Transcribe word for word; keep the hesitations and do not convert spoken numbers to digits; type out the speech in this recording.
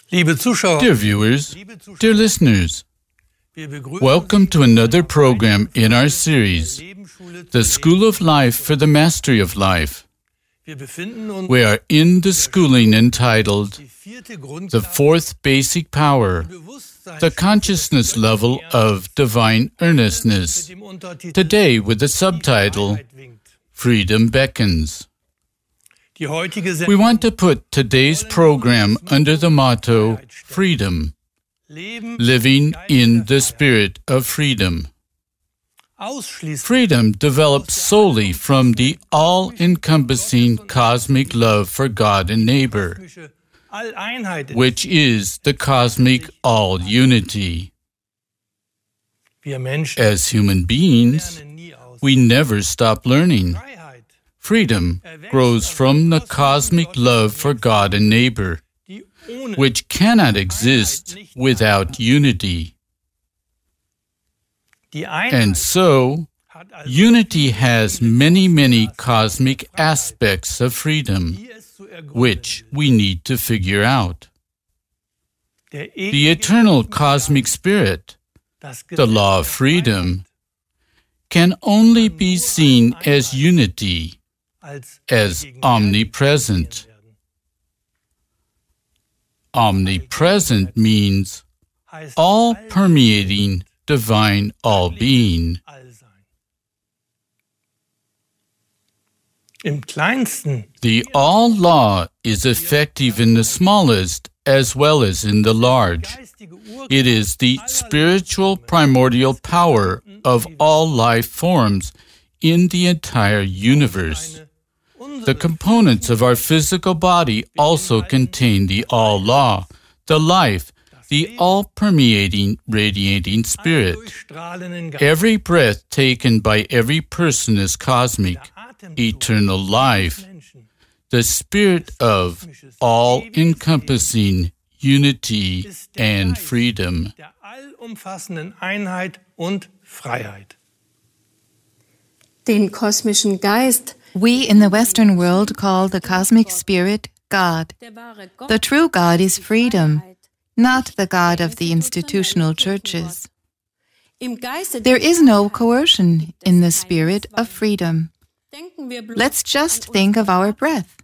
Dear viewers, dear listeners, welcome to another program in our series, The School of Life for the Mastery of Life. We are in the schooling entitled The Fourth Basic Power, the Consciousness Level of Divine Earnestness, today with the subtitle, Freedom Beckons. We want to put today's program under the motto, Freedom, living in the spirit of freedom. Freedom develops solely from the all-encompassing cosmic love for God and neighbor, which is the cosmic all-unity. As human beings, we never stop learning. Freedom grows from the cosmic love for God and neighbor, which cannot exist without unity. And so, unity has many, many cosmic aspects of freedom, which we need to figure out. The eternal cosmic spirit, the law of freedom, can only be seen as unity, as omnipresent. Omnipresent means all-permeating divine all-being. The all-law is effective in the smallest as well as in the large. It is the spiritual primordial power of all life forms in the entire universe. The components of our physical body also contain the all-law, the life, the all-permeating, radiating spirit. Every breath taken by every person is cosmic, eternal life, the spirit of all-encompassing unity and freedom. Den kosmischen Geist we in the Western world call the cosmic spirit God. The true God is freedom, not the God of the institutional churches. There is no coercion in the spirit of freedom. Let's just think of our breath.